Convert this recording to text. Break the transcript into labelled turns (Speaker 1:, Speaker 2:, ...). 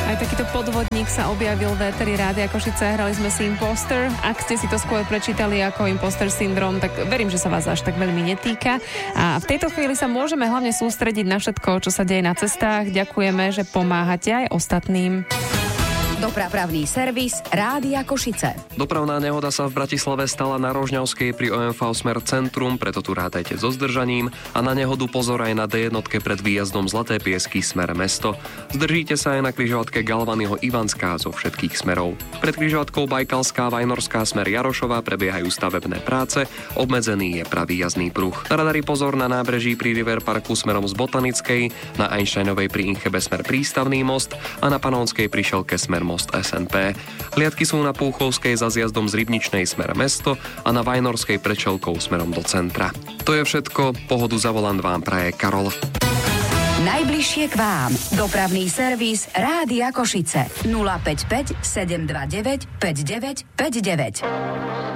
Speaker 1: Aj takýto podvodník sa objavil v éteri Rádia Košice. Hrali sme si Imposter. Ak ste si to skôr prečítali ako Imposter syndrom, tak verím, že sa vás až tak veľmi netýka. A v tejto chvíli sa môžeme hlavne sústrediť na všetko, čo sa deje na cestách. Ďakujeme, že pomáhate aj ostatným.
Speaker 2: Dopravný servis Rádia Košice.
Speaker 3: Dopravná nehoda sa v Bratislave stala na Rožňavskej pri OMV smer centrum, preto tu rátajte so zdržaním a na nehodu pozor aj na D1 pred výjazdom Zlaté Piesky smer mesto. Zdržíte sa aj na križovatke Galvanyho Ivanská zo všetkých smerov. Pred križovatkou Bajkalská Vajnorská smer Jarošova prebiehajú stavebné práce, obmedzený je pravý jazdný pruh. Na radari pozor na nábreží pri River Parku smerom z Botanickej, na Einsteinovej pri Inchebe smer Prístavný most a na Panonskej pri Šelke smer most SNP. Hliadky sú na Púchovskej za zjazdom z Rybničnej smer mesto a na Vajnorskej pred Šelkou smerom do centra. To je všetko, pohodu za volant vám praje Karol.
Speaker 2: Najbližšie k vám. Dopravný servis Rádia Košice. 055 729 5959.